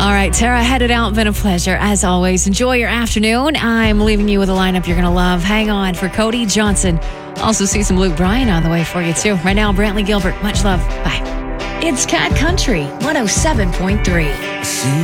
All right, Tara, headed out. Been a pleasure, as always. Enjoy your afternoon. I'm leaving you with a lineup you're going to love. Hang on for Cody Johnson. Also see some Luke Bryan on the way for you, too. Right now, Brantley Gilbert. Much love. Bye. It's Cat Country 107.3.